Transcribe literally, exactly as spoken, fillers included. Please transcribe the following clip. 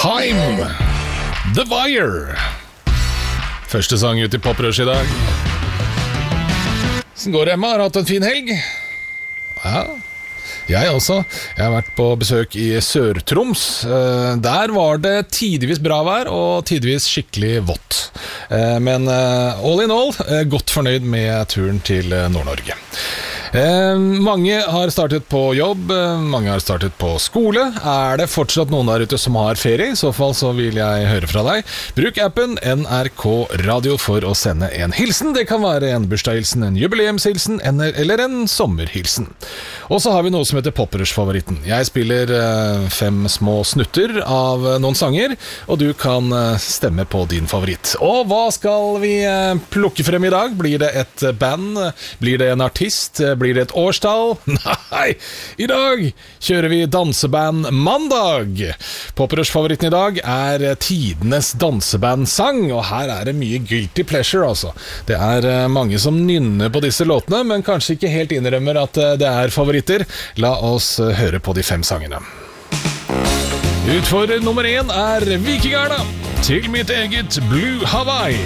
Haim, The Wire. Første sang ut i Poprush i dag. Hvordan går det, Emma? Har du hatt en fin helg? Ja, jeg også. Jeg har vært på besøk i Sør-Troms. Der var det tidvis bra vær og tidvis skikkelig vått. Men all in all, godt fornøyd med turen til Nord-Norge. Eh, mange har startet på jobb, mange har startet på skole. Er det fortsatt noen der ute som har ferie? I så fall så vil jeg høre fra deg. Bruk appen N R K Radio for å sende en hilsen. Det kan være en bursdagshilsen, en jubileumshilsen eller en sommerhilsen. Og så har vi noe som heter Poprush-favoritten. Jeg spiller eh, fem små snutter av noen sanger, og du kan eh, stemme på din favoritt. Og hva skal vi eh, plukke frem i dag? Blir det et band? Blir det en artist? Blir det et årstall? Nei, i dag kjører vi danseband Mandag. Poprush-favoritten i dag er tidenes danseband-sang, og her er det mye guilty pleasure, altså. Det er mange som nynner på disse låtene, men kanskje ikke helt innrømmer at det er favoritter. La oss høre på de fem sangene. Utfordrer nummer én er Vikingarna til mitt eget Blue Hawaii.